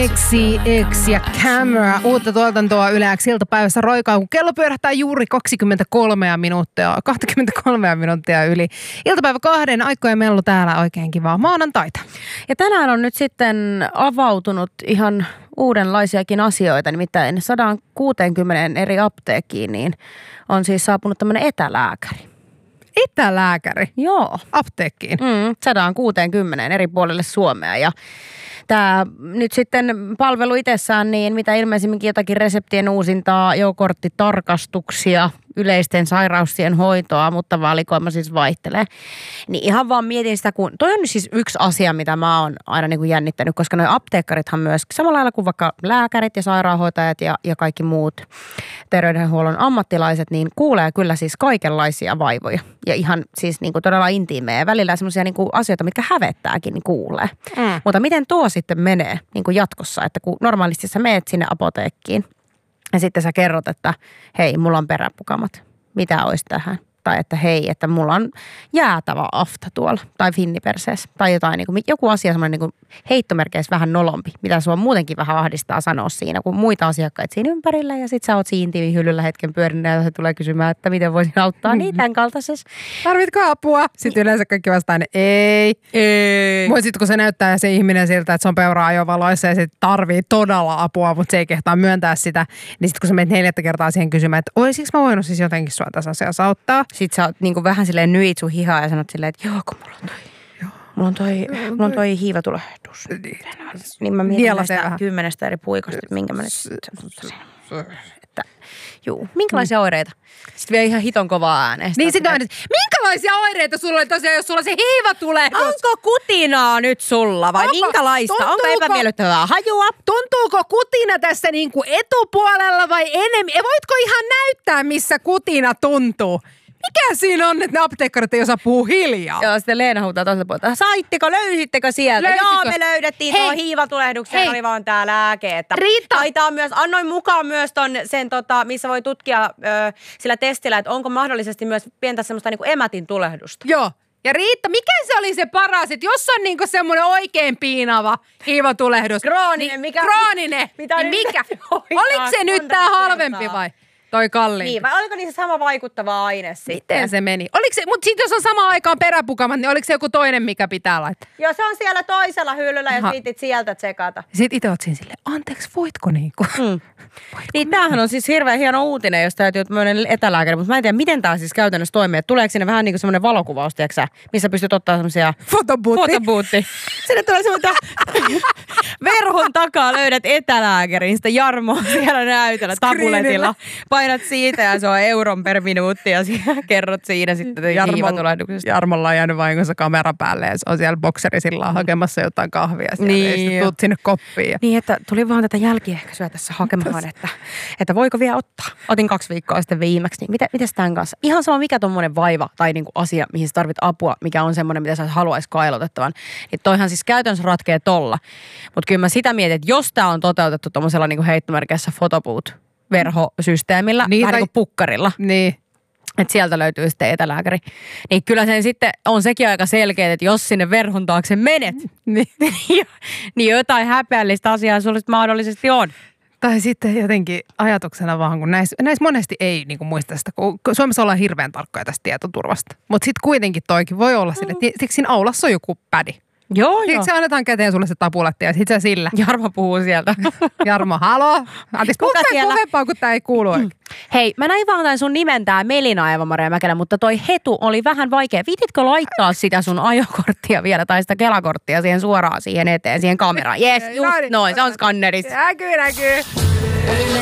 XX ja Camera, uutta tuotantoa Yle X iltapäivässä roikaa, kun kello pyörähtää juuri 23 minuuttia yli. Iltapäivä 2 aikojen mellu täällä, oikein kivaa maanantaita. Ja tänään on nyt sitten avautunut ihan uudenlaisiakin asioita, nimittäin 160 eri apteekkiin niin on siis saapunut tämmöinen etälääkäri. Etälääkäri? Joo. Apteekkiin? 160 eri puolille Suomea ja tämä nyt sitten palvelu itsessään, niin mitä ilmeisimminkin jotakin reseptien uusintaa, ajokorttitarkastuksia, yleisten sairauksien hoitoa, mutta valikoima siis vaihtelee. Niin ihan vaan mietin sitä, kun toi on siis yksi asia, mitä mä oon aina niin kuin jännittänyt, koska noi apteekkarithan myös, samalla lailla kuin vaikka lääkärit ja sairaanhoitajat ja kaikki muut terveydenhuollon ammattilaiset, niin kuulee kyllä siis kaikenlaisia vaivoja. Ja ihan siis niin kuin todella intiimejä ja välillä semmoisia niin kuin asioita, mitkä hävettääkin, niin kuulee. Mutta miten tuo sitten menee niin kuin jatkossa, että kun normaalisti sä meet sinne apoteekkiin, ja sitten sä kerrot, että hei, mulla on peräpukamat. Mitä olisi tähän? Tai että hei, että mulla on jäätävä afta tuolla. Tai finniperseessä. Tai jotain, niin kuin, joku asia semmoinen niin heittomerkeissä vähän nolompi. Mitä sua muutenkin vähän ahdistaa sanoa siinä, kun muita asiakkaita siinä ympärillä. Ja sit sä oot siinä intiimihyllyllä hetken pyörinnä ja se tulee kysymään, että miten voisin auttaa niin tämän kaltaisessa. Tarvitko apua? Sitten yleensä kaikki vastaan, ei. Mutta sitten kun se näyttää se ihminen siltä, että se on peuraa ajovaloissa ja se tarvii todella apua, mutta se ei kehtaa myöntää sitä, niin sitten kun sä menet 4 kertaa siihen kysymään, että olisiko mä voinut siis jotenkin sua tässä asiassa auttaa? Sitten sä oot niin vähän silleen nyt sun hihaa ja sanot silleen, että joo, kun mulla on toi hiivatulehdus. Niin mä mietin näistä 10 eri puikosta, minkä mä nyt... Että, juu, minkälaisia oireita? Sitten vielä ihan hiton kovaa ääneen. Niin sitten on, että minkälaisia oireita sulla oli tosiaan, jos sulla on se hiivatulehdus? Onko kutinaa nyt sulla vai minkälaista? Onko epämiellyttävää hajua? Tuntuuko kutina tässä niinku etupuolella vai enemmän? Voitko ihan näyttää, missä kutina tuntuu? Mikä siinä on, että ne apteekkarit ei osaa puhua hiljaa? Joo, sitten Leena huutaa toiselta puolelta. Löysittekö sieltä? Joo, me löydettiin tuo hiivatulehduksen, oli vaan tää lääke. Että Riitta! Annoin mukaan myös sen, missä voi tutkia sillä testillä, että onko mahdollisesti myös pientä semmoista niin kuin emätin tulehdusta. Joo. Ja Riitta, mikä se oli se paras, että jos on niinku semmoinen oikein piinava hiivatulehdus. Krooninen, niin, krooninen. Niin mikä? Oliko se nyt tää halvempi vai? Toi kalliimpi. Niin, vai oliko niissä sama vaikuttava aine sitten? Miten se meni? Mutta sitten jos on samaan aikaan peräpukamat, niin oliko se joku toinen, mikä pitää laittaa? Joo, se on siellä toisella hyllyllä, jos viitit sieltä tsekata. Sitten itse oot siinä silleen, anteeksi, voitko niinku? Niin tämähän on siis hirveän hieno uutinen, jos täytyy tämmöinen etälääkäri, mutta mä en tiedä, miten tämä siis käytännössä toimii. Että tuleeko sinne vähän niin kuin semmoinen valokuvaus, tiiäksä, missä pystyt ottaa semmoisia... Fotobuutti. Sinne tulee semmoinen verhon takaa löydät etälääkärin, sitä Jarmoa siellä näytöllä tabuletilla. Painat siitä ja se on euron per minuutti ja kerrot siinä sitten hiivatulehduksesta. Jarmolla on jäänyt vahingossa kamera päälle ja se on siellä bokserisilla hakemassa jotain kahvia. Niin. Ja tuut sinne koppiin. Niin, että tuli vaan tätä jälkiehkäisyä tässä hakemaan, että voiko vielä ottaa. Otin 2 viikkoa sitten viimeksi, niin mites tämän kanssa? Ihan sama mikä tommonen vaiva tai niinku asia, mihin sä tarvit apua, mikä on semmoinen, mitä sä haluais kailotettavan. Niin toihan siis käytännössä ratkee tolla. Mutta kyllä mä sitä mietin, että jos tää on toteutettu tommosella niinku heittomerkeissä fotoboot-verhosysteemillä, niin, vähän niin kuin pukkarilla. Niin. Että sieltä löytyy sitten etälääkäri. Niin kyllä sen sitten on sekin aika selkeä, että jos sinne verhon taakse menet, niin jotain häpeällistä asiaa sulla mahdollisesti on. Tai sitten jotenkin ajatuksena vaan, kun näissä monesti ei niinku muista sitä, kun Suomessa ollaan hirveän tarkkoja tästä tietoturvasta. Mutta sitten kuitenkin toikin voi olla sille, että siksi siinä aulassa on joku pädi. Joo. Se annetaan käteen sulle se tapuletti ja sitten sillä. Jarmo puhuu sieltä. Jarmo, haloo. Anteeksi, kuka siellä? Kovempaa, kun tää ei kuulu oikein. Hei, mä näin vaan sun nimen tää Melina Eeva-Maria Mäkelä, mutta toi Hetu oli vähän vaikea. Viititkö laittaa sitä sun ajokorttia vielä tai sitä Kelakorttia siihen suoraan siihen eteen, siihen kameraan? Jes, just noin, se on skannerissa. Näkyy.